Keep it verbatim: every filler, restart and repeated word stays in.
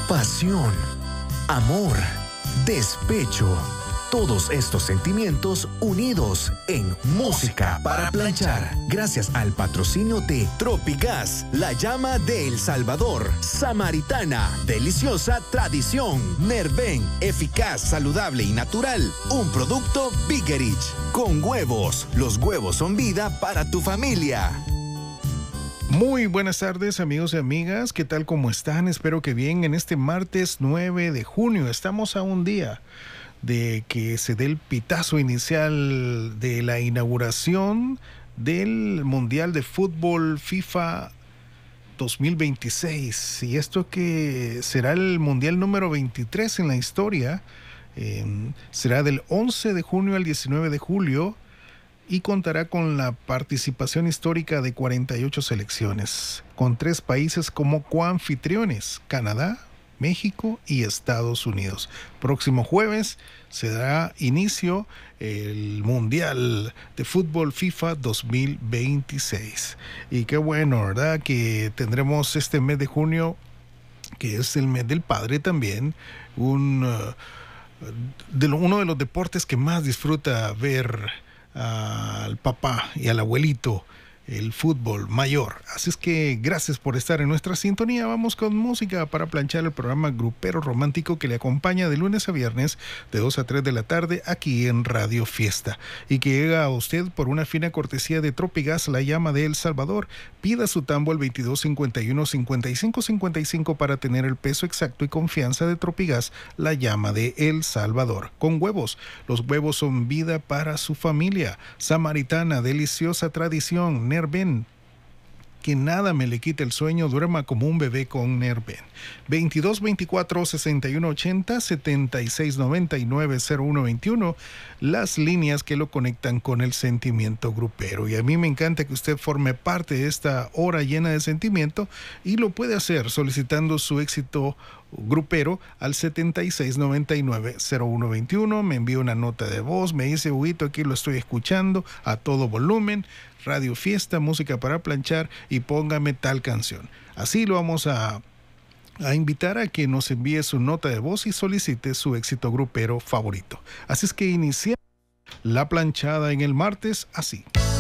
pasión, amor, despecho. Todos estos sentimientos unidos en Música para Planchar. Gracias al patrocinio de Tropigas, la llama de El Salvador. Samaritana, deliciosa tradición. Nerven, eficaz, saludable y natural. Un producto Biggerich. Con huevos. Los huevos son vida para tu familia. Muy buenas tardes, amigos y amigas. ¿Qué tal? ¿Cómo están? Espero que bien. En este martes nueve de junio estamos a un día de que se dé el pitazo inicial de la inauguración del Mundial de Fútbol FIFA dos mil veintiséis. Y esto que será el Mundial número veintitrés en la historia, eh, será del once de junio al diecinueve de julio y contará con la participación histórica de cuarenta y ocho selecciones, con tres países como coanfitriones: Canadá, México y Estados Unidos. Próximo jueves se dará inicio el Mundial de Fútbol FIFA dos mil veintiséis. Y qué bueno, ¿verdad? Que tendremos este mes de junio, que es el mes del padre también, un, uh, de lo, uno de los deportes que más disfruta ver uh, al papá y al abuelito, el fútbol mayor. Así es que gracias por estar en nuestra sintonía. Vamos con música para planchar, el programa grupero romántico que le acompaña de lunes a viernes de dos a tres de la tarde aquí en Radio Fiesta, y que llega a usted por una fina cortesía de Tropigas, la llama de El Salvador. Pida su tambo al veintidós cincuenta y uno cincuenta y cinco cincuenta y cinco para tener el peso exacto y confianza de Tropigas, la llama de El Salvador. Con huevos. Los huevos son vida para su familia. Samaritana, deliciosa tradición. Nerven, que nada me le quite el sueño, duerma como un bebé con Nerven. veintidós veinticuatro sesenta y uno ochenta, setenta y seis noventa y nueve, cero uno veintiuno, las líneas que lo conectan con el sentimiento grupero. Y a mí me encanta que usted forme parte de esta hora llena de sentimiento, y lo puede hacer solicitando su éxito grupero al setenta y seis noventa y nueve, cero uno veintiuno. Me envía una nota de voz, me dice: Huguito, aquí lo estoy escuchando a todo volumen, Radio Fiesta, música para planchar, y póngame tal canción. Así lo vamos a, a invitar a que nos envíe su nota de voz y solicite su éxito grupero favorito. Así es que inicia la planchada en el martes así.